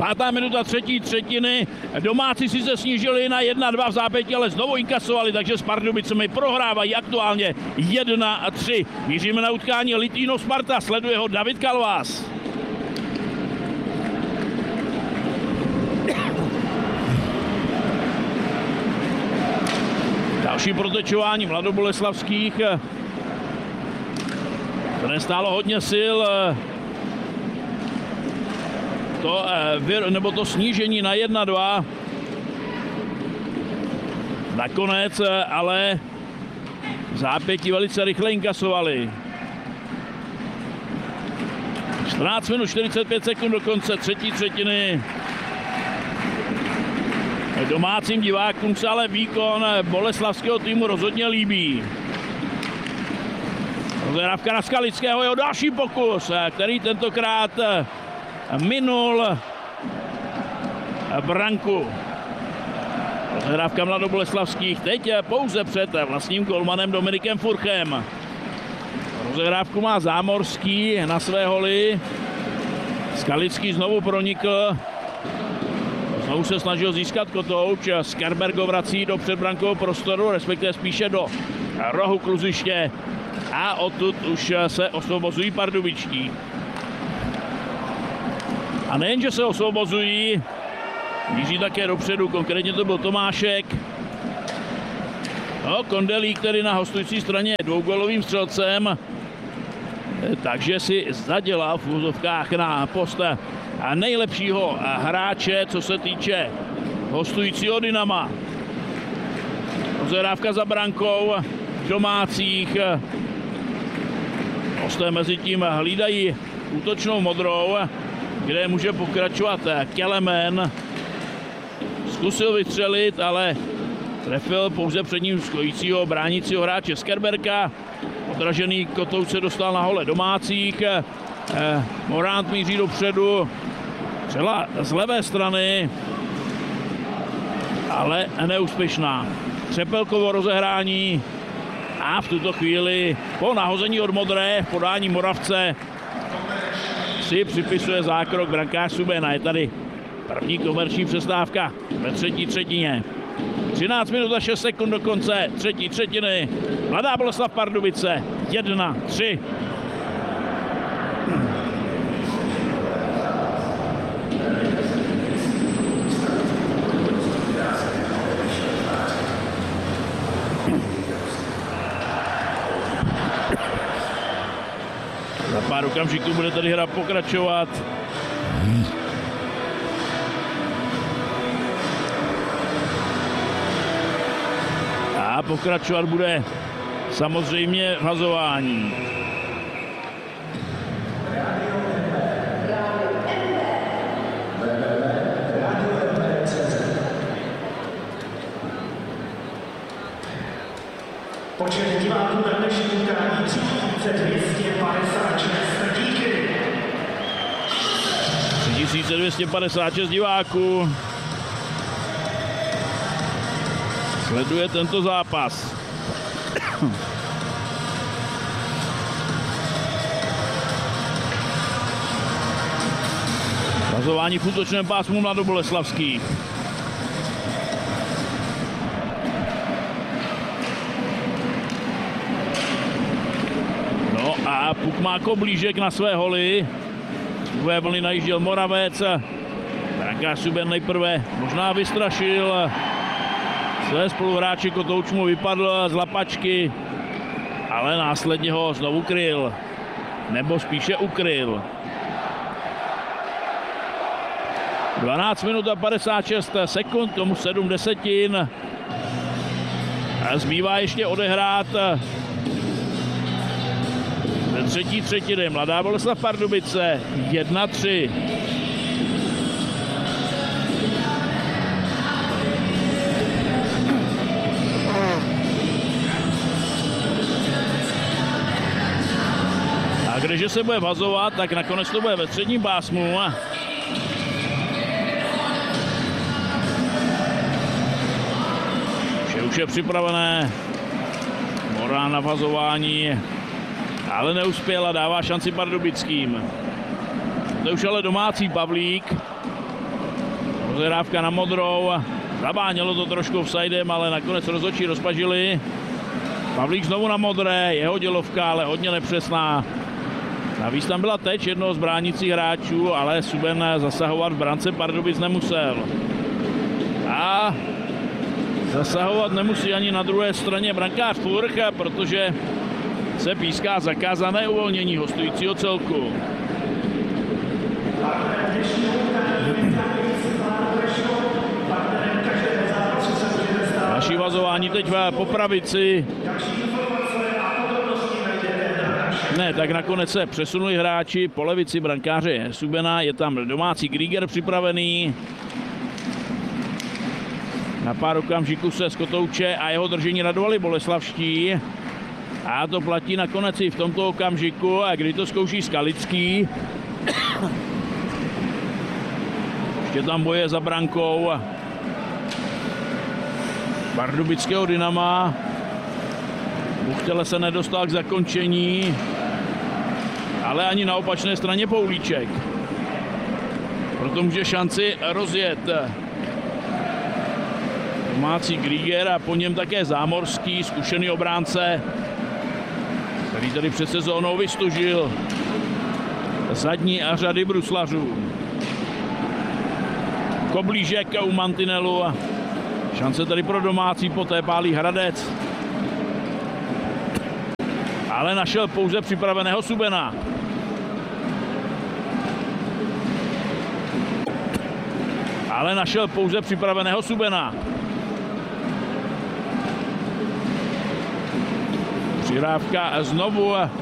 5. minuta třetí třetiny. Domácí si se snížili na 1-2 v zápětí, ale znovu inkasovali, takže s Pardubicemi prohrávají aktuálně 1-3. Míříme na utkání Litvíno Sparta, sleduje ho David Kalvás. Další protečování mladoboleslavských. To nestálo hodně sil. To snížení na 1-2. Nakonec ale zápětí velice rychle inkasovali. 14 minut 45 sekund do konce třetí třetiny. Domácím divákům se ale výkon boleslavského týmu rozhodně líbí. Rozehrávka na Skalického, jeho další pokus, který tentokrát minul branku. Rozehrávka mladoboleslavských teď pouze před vlastním golmanem Dominikem Furchem. Rozehrávku má Zámorský na své holy. Skalický znovu pronikl. Znovu se snažil získat kotouč. Skarbergo vrací do předbrankového prostoru, respektive spíše do rohu kluziště. A odtud už se osvobozují pardubičtí. A nejenže se osvobozují, míří také dopředu, konkrétně to byl Tomášek. No, Kondelík, který na hostující straně je dvougolovým střelcem, takže si zadělal v úzovkách na post nejlepšího hráče, co se týče hostujícího Dynama. Rozehrávka za brankou domácích. Hosté mezi tím hlídají útočnou modrou, kde může pokračovat Kelemen. Zkusil vystřelit, ale trefil pouze před ním stojícího bránícího hráče Skerberka. Odražený kotouč se dostal na hole domácích. Morant míří dopředu. Střela z levé strany, ale neúspěšná. Třepelkovo rozehrání a v tuto chvíli po nahození od modré v podání Moravce si připisuje zákrok brankář Subena. Je tady první komerční přestávka ve třetí třetině. 13 minut a 6 sekund do konce třetí třetiny. Mladá Boleslav Pardubice 1-3. Za pár okamžiků bude tady hra pokračovat. A pokračovat bude samozřejmě vhazování. Počet diváků na dnešní utkání 3256 díky. 3256 diváků sleduje tento zápas. Vazování v útočném pásmu mladoboleslavských. No a puk má koblížek na své holy. Druhé vlny najížděl Moravec. Brankář Suben nejprve možná vystrašil své spoluhráče, kotouč mu vypadl z lapačky, ale následně ho znovu kryl. Nebo spíše ukryl. 12 minut a 56 sekund, tomu 7 desetin. A zbývá ještě odehrát ve třetí třetině. Mladá Boleslav Pardubice 1-3. A když se bude vazovat, tak nakonec to bude ve středním pásmu. Už je připravené. Morán na vazování, ale neuspěl a dává šanci pardubickým. To je už ale domácí Pavlík. Rozehrávka na modrou. Zabánělo to trošku offsidem, ale nakonec rozhodčí rozpažili. Pavlík znovu na modré, jeho dělovka, ale hodně nepřesná. Navíc tam byla teč jednoho z bránících hráčů, ale Suben zasahovat v brance Pardubic nemusel. A zasahovat nemusí ani na druhé straně brankář Furch, protože se píská zakázané uvolnění hostujícího celku. Další vazování teď po pravici. Ne, tak nakonec se přesunuli hráči po levici brankáře Subena. Je tam domácí Grieger připravený. Na pár okamžiků se z kotouče a jeho držení radovali boleslavští. A to platí nakonec i v tomto okamžiku, a kdy to zkouší Skalický. Ještě tam boje za brankou pardubického Dynama. Buchtele se nedostal k zakončení, ale ani na opačné straně Poulíček. Proto může šanci rozjet domácí Grieger a po něm také Zámorský, zkušený obránce, který tady před sezónou vystužil zadní a řady bruslařů. Koblížek u mantinelu. Šance tady pro domácí, poté pálí Hradec. Ale našel pouze připraveného Subena. Přihrávka znovu